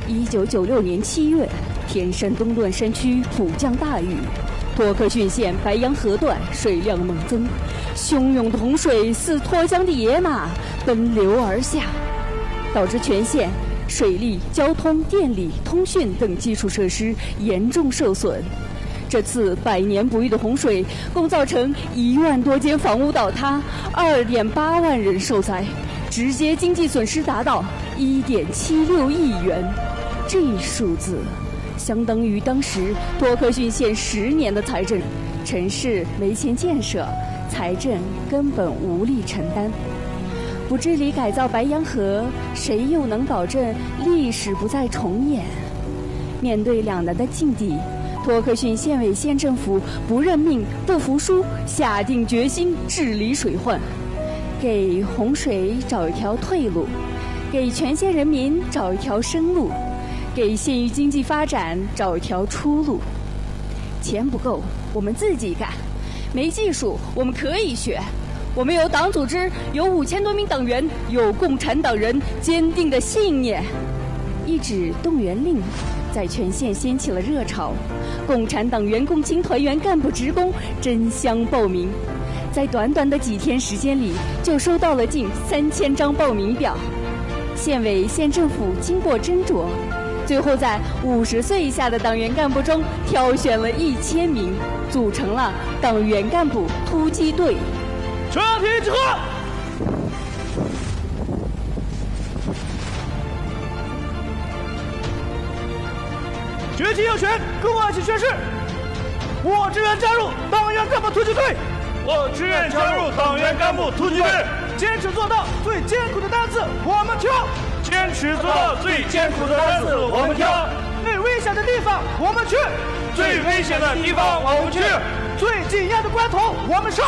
1996年7月，天山东段山区普降大雨，托克逊县白洋河段水量猛增，汹涌的洪水似脱缰的野马奔流而下，导致全县水利、交通、电力、通讯等基础设施严重受损。这次百年不遇的洪水，共造成1万多间房屋倒塌，2.8万人受灾，直接经济损失达到1.76亿元。这一数字相当于当时托克逊县10年的财政，城市没钱建设，财政根本无力承担。不治理改造白洋河，谁又能保证历史不再重演？面对两难的境地，托克逊县委县政府不认命、不服输，下定决心治理水患，给洪水找一条退路，给全县人民找一条生路，给县域经济发展找一条出路。钱不够，我们自己干；没技术，我们可以学。我们有党组织，有5000多名党员，有共产党人坚定的信念。一纸动员令在全县掀起了热潮，共产党员、共青团员、干部职工争相报名，在短短的几天时间里，就收到了近3000张报名表。县委、县政府经过斟酌，最后在50岁以下的党员干部中挑选了1000名，组成了党员干部突击队。 全体集合！决心要选，跟我一起宣誓。我志愿加入党员干部突击队。 我志愿加入党员干部突击队。 坚持做到最艰苦的单词，我们挑。 坚持做到最艰苦的单词，我们挑。 最危险的地方，我们去。 最危险的地方，我们去。 最紧要的关头，我们上。